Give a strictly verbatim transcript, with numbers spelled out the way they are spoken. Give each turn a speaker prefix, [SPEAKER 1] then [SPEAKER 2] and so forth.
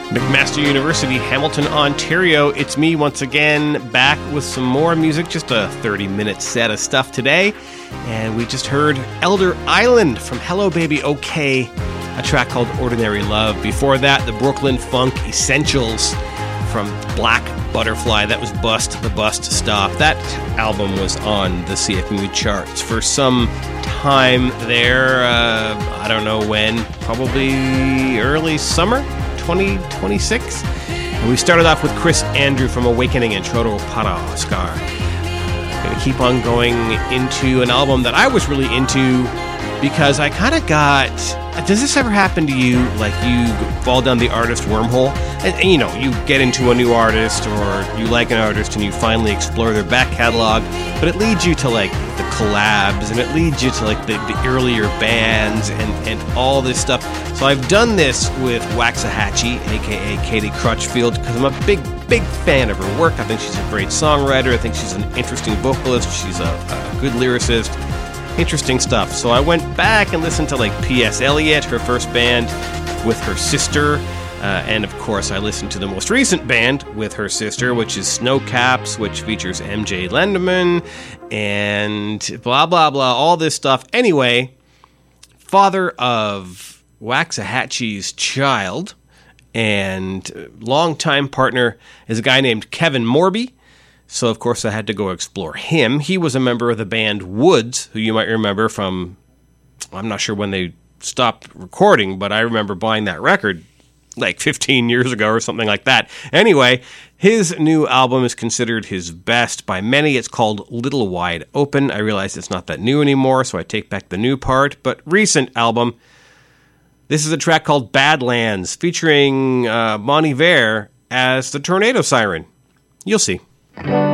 [SPEAKER 1] McMaster University, Hamilton, Ontario. It's me once again, back with some more music, just a thirty-minute set of stuff today. And we just heard Elder Island from Hello Baby OK, a track called Ordinary Love. Before that, the Brooklyn Funk Essentials from Black Butterfly. That was Bust the Bust Stop. That album was on the C F M U charts for some time there. Uh, I don't know when, probably early summer twenty twenty-six. And we started off with Chris Andrew from Awakening and Choro Para Scar. Going to keep on going into an album that I was really into because I kind of got... Does this ever happen to you? Like you fall down the artist wormhole and, and you know, you get into a new artist or you like an artist and you finally explore their back catalog, but it leads you to like the collabs and it leads you to like the, the earlier bands and, and all this stuff. So I've done this with Waxahachie, aka Katie Crutchfield, because I'm a big, big fan of her work. I think she's a great songwriter. I think she's an interesting vocalist. She's a, a good lyricist. Interesting stuff. So I went back and listened to like P S Eliot, her first band with her sister, uh, and of course I listened to the most recent band with her sister, which is Snowcaps, which features M J Lendeman and blah blah blah, all this stuff. Anyway, father of Waxahachie's child and longtime partner is a guy named Kevin Morby. So, of course, I had to go explore him. He was a member of the band Woods, who you might remember from, I'm not sure when they stopped recording, but I remember buying that record like fifteen years ago or something like that. Anyway, his new album is considered his best by many. It's called Little Wide Open. I realize it's not that new anymore, so I take back the new part. But recent album, this is a track called Badlands, featuring uh, Bon Iver as the tornado siren. You'll see.
[SPEAKER 2] Thank you.